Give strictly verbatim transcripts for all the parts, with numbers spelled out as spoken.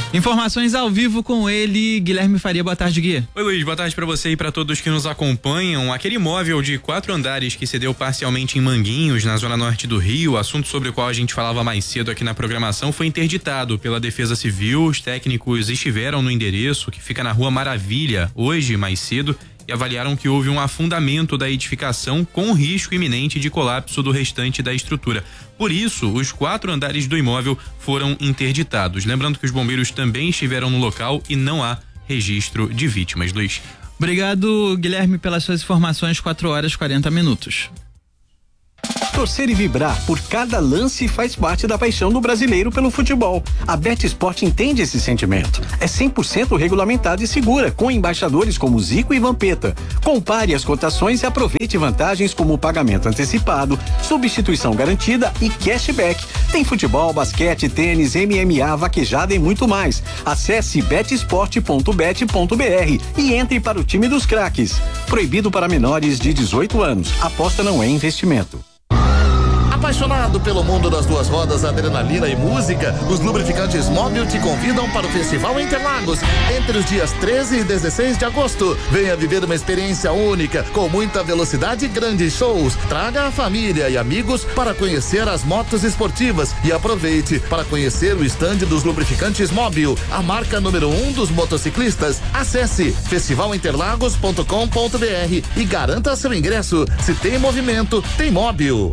Informações ao vivo com ele, Guilherme Faria. Boa tarde, Gui. Oi, Luiz. Boa tarde pra você e pra todos que nos acompanham. Aquele imóvel de quatro andares que cedeu parcialmente em Manguinhos, na zona norte do Rio, assunto sobre o qual a gente falava mais cedo aqui na programação, foi interditado pela Defesa Civil. Os técnicos estiveram no endereço, que fica na Rua Maravilha, hoje, mais cedo, e avaliaram que houve um afundamento da edificação com risco iminente de colapso do restante da estrutura. Por isso, os quatro andares do imóvel foram interditados. Lembrando que os bombeiros também estiveram no local e não há registro de vítimas. Luiz. Obrigado, Guilherme, pelas suas informações. quatro horas e quarenta minutos. Torcer e vibrar por cada lance faz parte da paixão do brasileiro pelo futebol. A BetSport entende esse sentimento. É cem por cento regulamentada e segura, com embaixadores como Zico e Vampeta. Compare as cotações e aproveite vantagens como pagamento antecipado, substituição garantida e cashback. Tem futebol, basquete, tênis, M M A, vaquejada e muito mais. Acesse bet sport ponto bet ponto b r e entre para o time dos craques. Proibido para menores de dezoito anos. Aposta não é investimento. Apaixonado pelo mundo das duas rodas, adrenalina e música, os lubrificantes Móbil te convidam para o Festival Interlagos entre os dias treze e dezesseis de agosto. Venha viver uma experiência única, com muita velocidade e grandes shows. Traga a família e amigos para conhecer as motos esportivas e aproveite para conhecer o estande dos lubrificantes Móbil, a marca número um dos motociclistas. Acesse festival interlagos ponto com ponto b r e garanta seu ingresso. Se tem movimento, tem Móbil.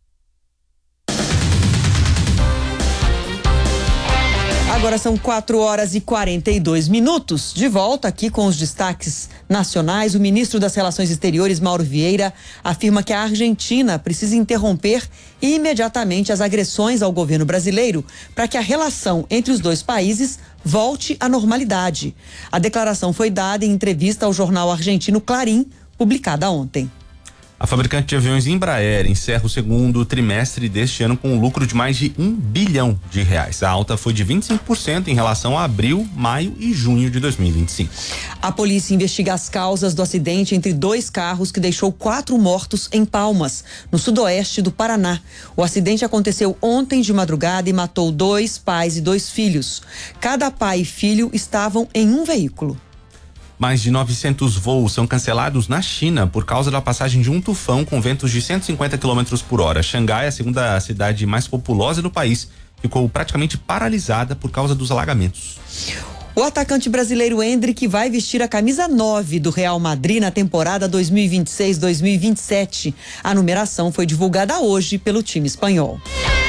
Agora são quatro horas e quarenta e dois minutos. De volta aqui com os destaques nacionais. O ministro das Relações Exteriores, Mauro Vieira, afirma que a Argentina precisa interromper imediatamente as agressões ao governo brasileiro para que a relação entre os dois países volte à normalidade. A declaração foi dada em entrevista ao jornal argentino Clarín, publicada ontem. A fabricante de aviões Embraer encerra o segundo trimestre deste ano com um lucro de mais de um bilhão de reais. A alta foi de vinte e cinco por cento em relação a abril, maio e junho de dois mil e vinte e cinco. A polícia investiga as causas do acidente entre dois carros que deixou quatro mortos em Palmas, no sudoeste do Paraná. O acidente aconteceu ontem de madrugada e matou dois pais e dois filhos. Cada pai e filho estavam em um veículo. Mais de novecentos voos são cancelados na China por causa da passagem de um tufão com ventos de cento e cinquenta quilômetros por hora. Xangai, a segunda cidade mais populosa do país, ficou praticamente paralisada por causa dos alagamentos. O atacante brasileiro Endrick vai vestir a camisa nove do Real Madrid na temporada dois mil e vinte e seis dois mil e vinte e sete. A numeração foi divulgada hoje pelo time espanhol.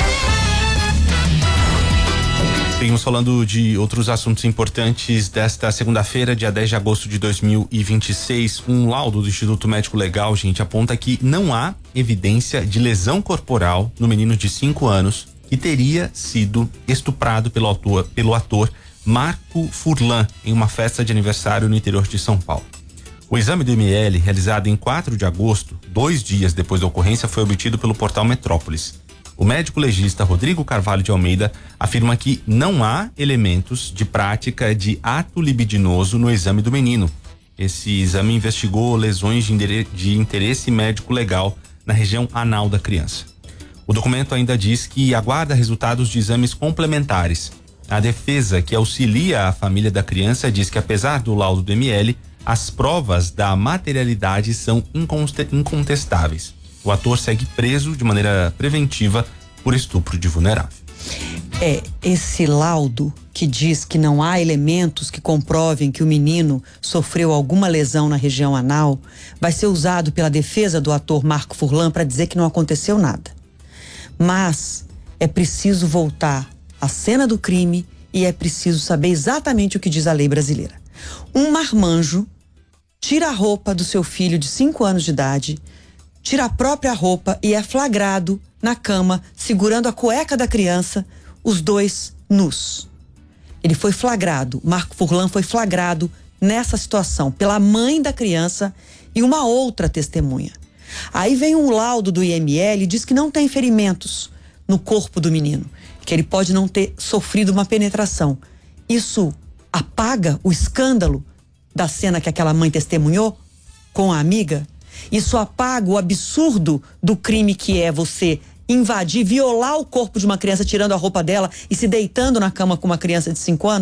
Seguimos falando de outros assuntos importantes desta segunda-feira, dia dez de agosto de dois mil e vinte e seis. Um laudo do Instituto Médico Legal, gente, aponta que não há evidência de lesão corporal no menino de cinco anos que teria sido estuprado pelo ator, pelo ator Marco Furlan em uma festa de aniversário no interior de São Paulo. O exame do M L, realizado em quatro de agosto, dois dias depois da ocorrência, foi obtido pelo portal Metrópolis. O médico legista Rodrigo Carvalho de Almeida afirma que não há elementos de prática de ato libidinoso no exame do menino. Esse exame investigou lesões de, de interesse médico legal na região anal da criança. O documento ainda diz que aguarda resultados de exames complementares. A defesa, que auxilia a família da criança, diz que apesar do laudo do M L, as provas da materialidade são incontestáveis. O ator segue preso de maneira preventiva por estupro de vulnerável. É, esse laudo que diz que não há elementos que comprovem que o menino sofreu alguma lesão na região anal, vai ser usado pela defesa do ator Marco Furlan para dizer que não aconteceu nada. Mas é preciso voltar à cena do crime e é preciso saber exatamente o que diz a lei brasileira. Um marmanjo tira a roupa do seu filho de cinco anos de idade, tira a própria roupa e é flagrado na cama, segurando a cueca da criança, os dois nus. Ele foi flagrado, Marco Furlan foi flagrado nessa situação pela mãe da criança e uma outra testemunha. Aí vem um laudo do I M L e diz que não tem ferimentos no corpo do menino, que ele pode não ter sofrido uma penetração. Isso apaga o escândalo da cena que aquela mãe testemunhou com a amiga? Isso apaga o absurdo do crime que é você invadir, violar o corpo de uma criança tirando a roupa dela e se deitando na cama com uma criança de cinco anos?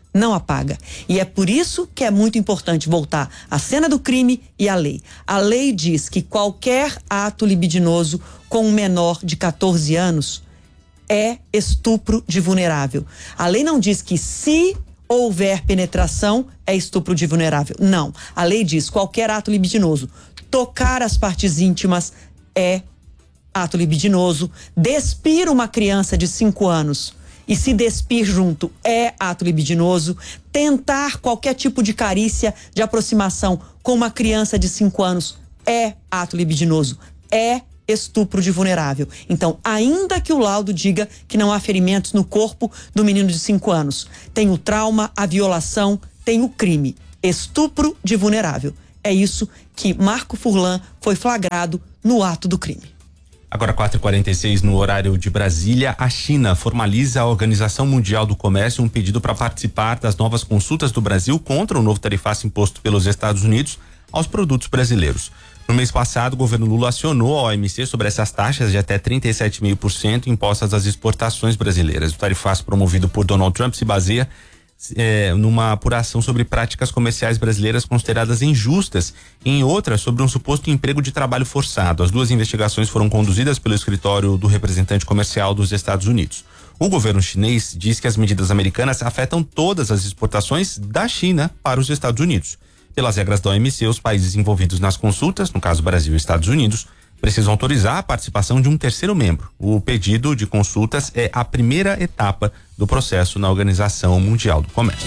não apaga. E é por isso que é muito importante voltar à cena do crime e à lei. A lei diz que qualquer ato libidinoso com um menor de catorze anos é estupro de vulnerável. A lei não diz que se houver penetração é estupro de vulnerável. Não. A lei diz qualquer ato libidinoso. Tocar as partes íntimas é ato libidinoso. Despir uma criança de cinco anos e se despir junto é ato libidinoso. Tentar qualquer tipo de carícia, de aproximação com uma criança de cinco anos é ato libidinoso. É estupro de vulnerável. Então, ainda que o laudo diga que não há ferimentos no corpo do menino de cinco anos, tem o trauma, a violação, tem o crime. Estupro de vulnerável. É isso que Marco Furlan foi flagrado no ato do crime. Agora quatro e quarenta e seis no horário de Brasília, a China formaliza a Organização Mundial do Comércio um pedido para participar das novas consultas do Brasil contra o novo tarifaço imposto pelos Estados Unidos aos produtos brasileiros. No mês passado, o governo Lula acionou a O M C sobre essas taxas de até trinta e sete vírgula cinco por cento impostas às exportações brasileiras. O tarifaço promovido por Donald Trump se baseia É, numa apuração sobre práticas comerciais brasileiras consideradas injustas e em outra sobre um suposto emprego de trabalho forçado. As duas investigações foram conduzidas pelo escritório do representante comercial dos Estados Unidos. O governo chinês diz que as medidas americanas afetam todas as exportações da China para os Estados Unidos. Pelas regras da O M C, os países envolvidos nas consultas, no caso Brasil e Estados Unidos, precisam autorizar a participação de um terceiro membro. O pedido de consultas é a primeira etapa do processo na Organização Mundial do Comércio.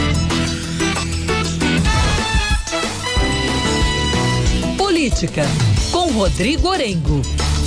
Política, com Rodrigo Orengo.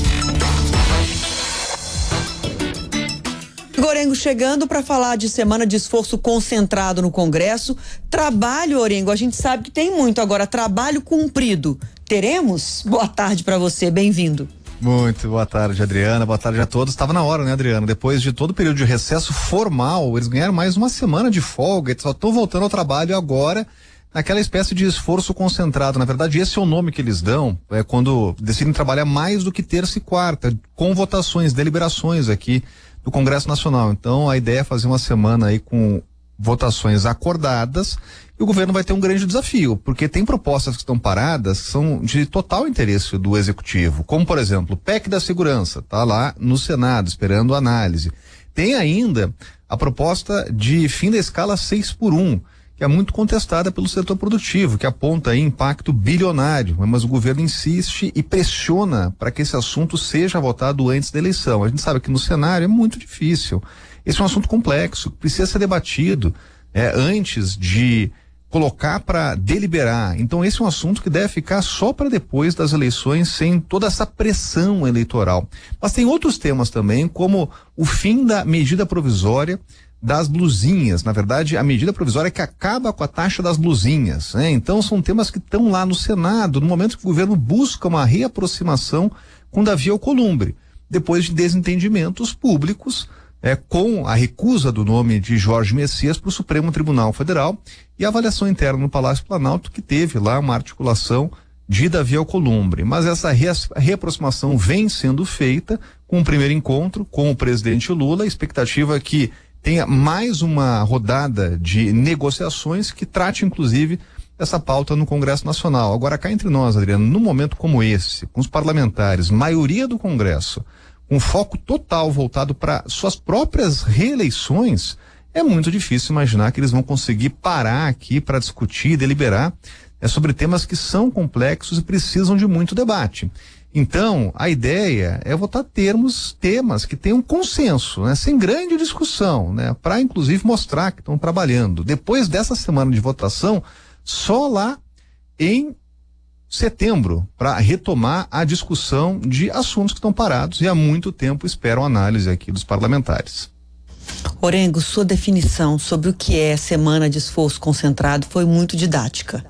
Orengo chegando para falar de semana de esforço concentrado no Congresso. Trabalho, Orengo, a gente sabe que tem muito. Agora, trabalho cumprido. Teremos? Boa tarde para você, bem-vindo. Muito boa tarde, Adriana, boa tarde a todos. Estava na hora, né, Adriana? Depois de todo o período de recesso formal, eles ganharam mais uma semana de folga, eles só estão voltando ao trabalho agora, naquela espécie de esforço concentrado. Na verdade, esse é o nome que eles dão, é quando decidem trabalhar mais do que terça e quarta, com votações, deliberações aqui do Congresso Nacional. Então, a ideia é fazer uma semana aí com votações acordadas e o governo vai ter um grande desafio, porque tem propostas que estão paradas que são de total interesse do Executivo, como, por exemplo, o P E C da Segurança, tá lá no Senado, esperando análise. Tem ainda a proposta de fim da escala seis por um, que é muito contestada pelo setor produtivo, que aponta aí impacto bilionário, mas o governo insiste e pressiona para que esse assunto seja votado antes da eleição. A gente sabe que no cenário é muito difícil. Esse é um assunto complexo, precisa ser debatido é, antes de colocar para deliberar. Então esse é um assunto que deve ficar só para depois das eleições, sem toda essa pressão eleitoral. Mas tem outros temas também, como o fim da medida provisória das blusinhas. Na verdade, a medida provisória que acaba com a taxa das blusinhas, né? Então são temas que estão lá no Senado, no momento que o governo busca uma reaproximação com Davi Alcolumbre, depois de desentendimentos públicos é, com a recusa do nome de Jorge Messias para o Supremo Tribunal Federal e a avaliação interna no Palácio Planalto, que teve lá uma articulação de Davi Alcolumbre. Mas essa reaproximação vem sendo feita com o primeiro encontro com o presidente Lula, a expectativa é que tenha mais uma rodada de negociações que trate, inclusive, essa pauta no Congresso Nacional. Agora, cá entre nós, Adriano, num momento como esse, com os parlamentares, maioria do Congresso, com foco total voltado para suas próprias reeleições, é muito difícil imaginar que eles vão conseguir parar aqui para discutir e deliberar é, sobre temas que são complexos e precisam de muito debate. Então, a ideia é votar termos, temas que tenham consenso, né, sem grande discussão, né, para inclusive mostrar que estão trabalhando. Depois dessa semana de votação, só lá em setembro, para retomar a discussão de assuntos que estão parados e há muito tempo esperam análise aqui dos parlamentares. Orengo, sua definição sobre o que é semana de esforço concentrado foi muito didática.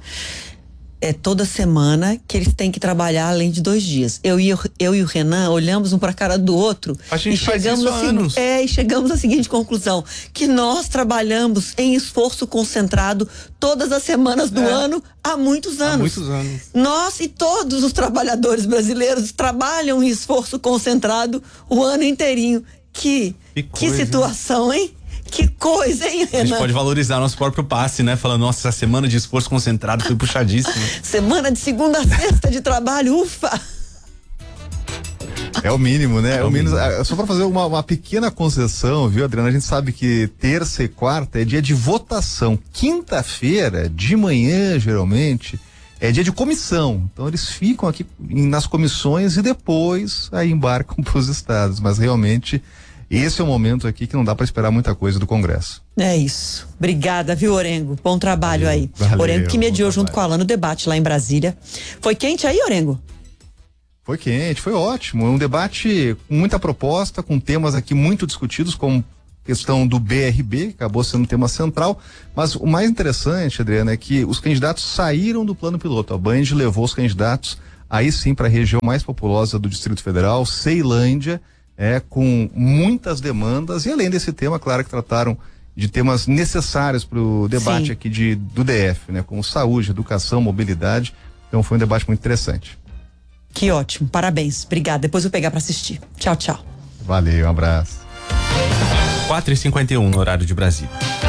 É toda semana que eles têm que trabalhar além de dois dias. Eu e, eu e o Renan olhamos um para a cara do outro a gente e faz chegamos isso há assim, anos. É, e chegamos à seguinte conclusão: que nós trabalhamos em esforço concentrado todas as semanas do é. ano há muitos anos. Há muitos anos. Nós e todos os trabalhadores brasileiros trabalham em esforço concentrado o ano inteirinho. Que, que, que coisa, situação, hein? Que coisa, hein, Renan? A gente pode valorizar nosso próprio passe, né? Falando, nossa, essa semana de esforço concentrado foi puxadíssima. Semana de segunda a sexta de trabalho, ufa! É o mínimo, né? É, é o mínimo. mínimo. Só para fazer uma, uma pequena concessão, viu, Adriana? A gente sabe que terça e quarta é dia de votação. Quinta-feira, de manhã, geralmente, é dia de comissão. Então eles ficam aqui em, nas comissões e depois aí embarcam para os estados. Mas realmente esse é o momento aqui que não dá para esperar muita coisa do Congresso. É isso. Obrigada, viu, Orengo? Bom trabalho valeu, aí. Valeu, Orengo que mediou junto com a Alan no debate lá em Brasília. Foi quente aí, Orengo? Foi quente, foi ótimo. É um debate com muita proposta, com temas aqui muito discutidos, como questão do B R B, que acabou sendo um tema central. Mas o mais interessante, Adriana, é que os candidatos saíram do plano piloto. A Band levou os candidatos aí sim para a região mais populosa do Distrito Federal, Ceilândia, é, com muitas demandas. E além desse tema, claro que trataram de temas necessários para o debate sim. aqui de, do D F, né? Como saúde, educação, mobilidade. Então foi um debate muito interessante. Que ótimo, parabéns, obrigada. Depois vou pegar para assistir. Tchau, tchau. Valeu, um abraço. quatro e cinquenta e um no horário de Brasília.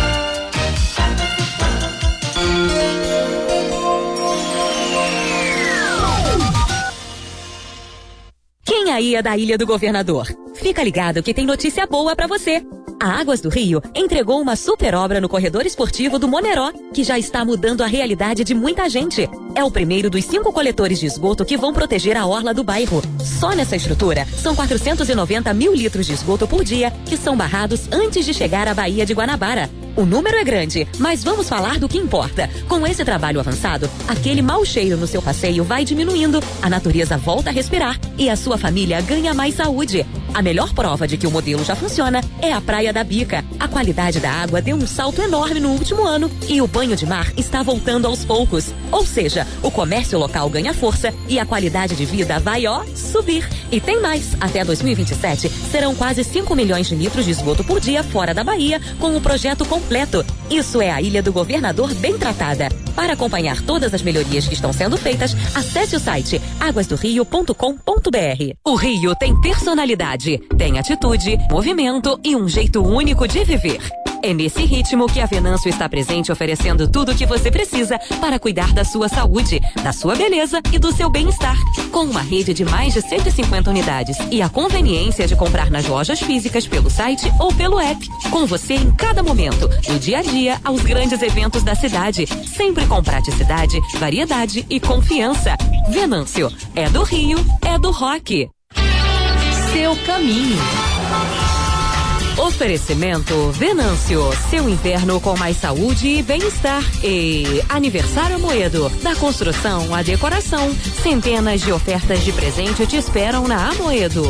Quem aí é da Ilha do Governador? Fica ligado que tem notícia boa pra você. A Águas do Rio entregou uma super obra no corredor esportivo do Moneró, que já está mudando a realidade de muita gente. É o primeiro dos cinco coletores de esgoto que vão proteger a orla do bairro. Só nessa estrutura, são quatrocentos e noventa mil litros de esgoto por dia que são barrados antes de chegar à Baía de Guanabara. O número é grande, mas vamos falar do que importa. Com esse trabalho avançado, aquele mau cheiro no seu passeio vai diminuindo, a natureza volta a respirar e a sua família ganha mais saúde. A melhor prova de que o modelo já funciona é a Praia da Bica. A qualidade da água deu um salto enorme no último ano e o banho de mar está voltando aos poucos. Ou seja, o comércio local ganha força e a qualidade de vida vai, ó, subir. E tem mais, até dois mil e vinte e sete serão quase cinco milhões de litros de esgoto por dia fora da Bahia com o projeto completo. Isso é a Ilha do Governador bem tratada. Para acompanhar todas as melhorias que estão sendo feitas, acesse o site águas do rio ponto com ponto br. O Rio tem personalidade, tem atitude, movimento e um jeito único de viver. É nesse ritmo que a Venâncio está presente, oferecendo tudo o que você precisa para cuidar da sua saúde, da sua beleza e do seu bem-estar. Com uma rede de mais de cento e cinquenta unidades e a conveniência de comprar nas lojas físicas pelo site ou pelo app. Com você em cada momento, do dia a dia aos grandes eventos da cidade. Sempre com praticidade, variedade e confiança. Venâncio, é do Rio, é do rock. Seu caminho. Oferecimento Venâncio, seu inverno com mais saúde e bem-estar. E Aniversário Amoedo, da construção à decoração. Centenas de ofertas de presente te esperam na Amoedo.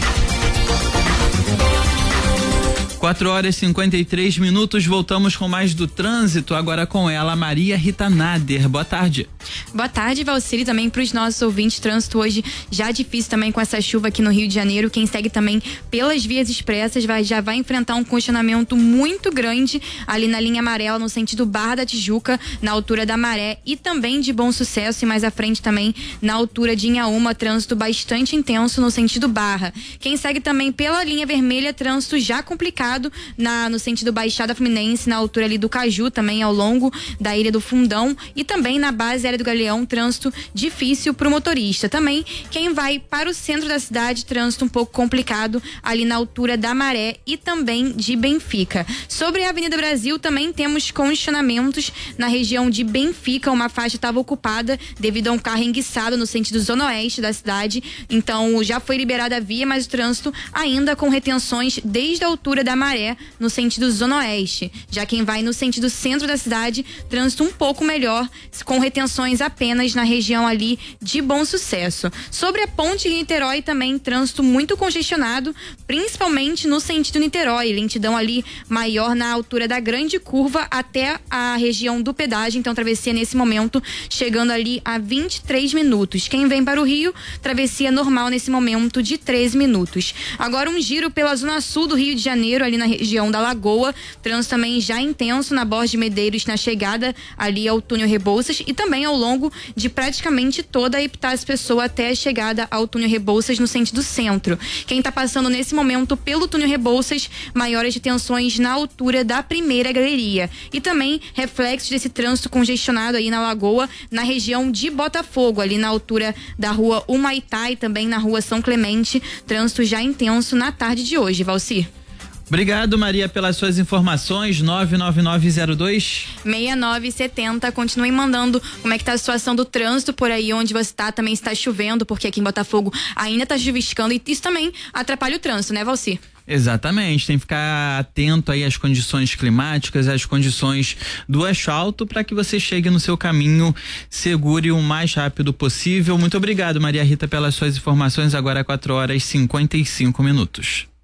quatro horas e cinquenta e três minutos, voltamos com mais do trânsito, agora com ela, Maria Rita Nader. Boa tarde. Boa tarde, Valciri, também para os nossos ouvintes. Trânsito hoje já difícil também com essa chuva aqui no Rio de Janeiro. Quem segue também pelas vias expressas vai, já vai enfrentar um congestionamento muito grande ali na linha amarela, no sentido Barra da Tijuca, na altura da Maré, e também de Bom Sucesso, e mais à frente também na altura de Inhaúma, trânsito bastante intenso no sentido Barra. Quem segue também pela linha vermelha, trânsito já complicado Na, no sentido Baixada Fluminense, na altura ali do Caju, também ao longo da Ilha do Fundão, e também na base aérea do Galeão, trânsito difícil para o motorista. Também quem vai para o centro da cidade, trânsito um pouco complicado ali na altura da Maré e também de Benfica. Sobre a Avenida Brasil, também temos congestionamentos na região de Benfica. Uma faixa estava ocupada devido a um carro enguiçado no sentido zona oeste da cidade, então já foi liberada a via, mas o trânsito ainda com retenções desde a altura da Maré, no sentido zona oeste. Já quem vai no sentido centro da cidade, trânsito um pouco melhor, com retenções apenas na região ali de Bom Sucesso. Sobre a ponte Niterói também, trânsito muito congestionado, principalmente no sentido Niterói, lentidão ali maior na altura da Grande Curva até a região do pedágio, então travessia nesse momento chegando ali a vinte e três minutos. Quem vem para o Rio, travessia normal nesse momento de treze minutos. Agora um giro pela zona sul do Rio de Janeiro, ali na região da Lagoa. Trânsito também já intenso na Borges de Medeiros, na chegada ali ao túnel Rebouças e também ao longo de praticamente toda a Epitácio Pessoa até a chegada ao túnel Rebouças no sentido centro. Quem está passando nesse momento pelo túnel Rebouças, maiores tensões na altura da primeira galeria. E também reflexos desse trânsito congestionado aí na Lagoa, na região de Botafogo, ali na altura da rua Humaitá e também na rua São Clemente. Trânsito já intenso na tarde de hoje, Valci. Obrigado, Maria, pelas suas informações. nove nove nove zero dois seis nove sete zero. Continuem mandando como é que tá a situação do trânsito por aí onde você tá. Também está chovendo, porque aqui em Botafogo ainda tá chuviscando e isso também atrapalha o trânsito, né, Valci? Exatamente, tem que ficar atento aí às condições climáticas, às condições do asfalto, para que você chegue no seu caminho seguro e o mais rápido possível. Muito obrigado, Maria Rita, pelas suas informações. Agora é quatro horas e cinquenta e cinco minutos.